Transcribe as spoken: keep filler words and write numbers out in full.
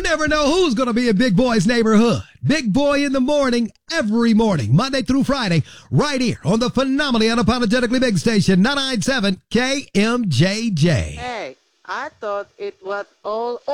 never know who's going to be in Big Boy's neighborhood. Big Boy in the morning, every morning, Monday through Friday, right here on the phenomenally unapologetically big station, nine nine seven K M J J. Hey, I thought it was all